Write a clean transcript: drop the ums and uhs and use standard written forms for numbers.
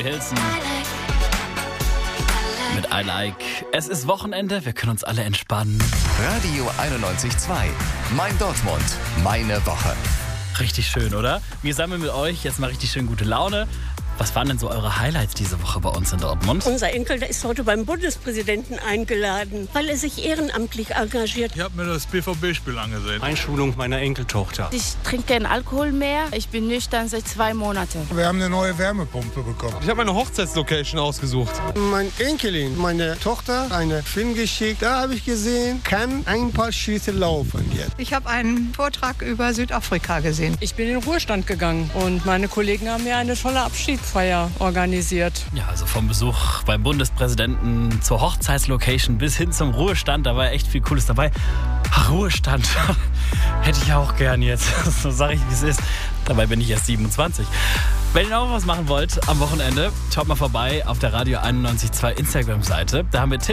Hilson mit I Like. Es ist Wochenende, wir können uns alle entspannen. Radio 91.2. Mein Dortmund. Meine Woche. Richtig schön, oder? Wir sammeln mit euch jetzt mal richtig schön gute Laune. Was waren denn so eure Highlights diese Woche bei uns in Dortmund? Unser Enkel, der ist heute beim Bundespräsidenten eingeladen, weil er sich ehrenamtlich engagiert. Ich habe mir das BVB-Spiel angesehen. Einschulung meiner Enkeltochter. Ich trinke keinen Alkohol mehr. Ich bin nüchtern seit 2 Monaten. Wir haben eine neue Wärmepumpe bekommen. Ich habe eine Hochzeitslocation ausgesucht. Mein Enkelin, meine Tochter, einen Film geschickt. Da habe ich gesehen, kann ein paar Schritte laufen jetzt. Ich habe einen Vortrag über Südafrika gesehen. Ich bin in den Ruhestand gegangen und meine Kollegen haben mir eine tolle Abschiedsfeier organisiert. Ja, also vom Besuch beim Bundespräsidenten zur Hochzeitslocation bis hin zum Ruhestand, da war echt viel Cooles dabei. Ach, Ruhestand, hätte ich auch gern jetzt. So sage ich, wie es ist. Dabei bin ich erst 27. Wenn ihr auch was machen wollt am Wochenende, schaut mal vorbei auf der Radio 91.2 Instagram-Seite. Da haben wir Tipps